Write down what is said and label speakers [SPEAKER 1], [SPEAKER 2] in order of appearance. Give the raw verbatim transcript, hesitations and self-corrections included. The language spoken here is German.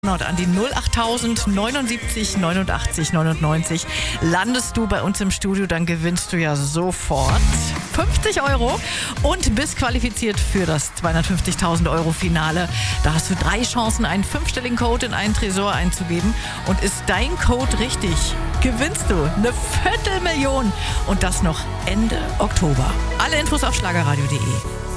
[SPEAKER 1] Und an die null achttausend neunundsiebzig neunundachtzig neunundneunzig landest du bei uns im Studio, dann gewinnst du ja sofort fünfzig Euro und bist qualifiziert für das zweihundertfünfzigtausend Euro Finale. Da hast du drei Chancen, einen fünfstelligen Code in einen Tresor einzugeben, und ist dein Code richtig, gewinnst du eine Viertelmillion, und das noch Ende Oktober. Alle Infos auf schlagerradio punkt de.